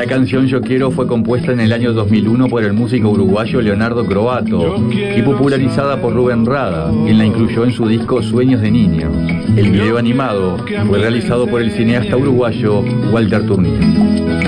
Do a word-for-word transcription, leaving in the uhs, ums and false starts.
canción Yo Quiero fue compuesta en el año dos mil uno por el músico uruguayo Leonardo Croatto y popularizada por Rubén Rada, quien la incluyó en su disco Sueños de Niño. El video animado fue realizado por el cineasta uruguayo Walter Turnía.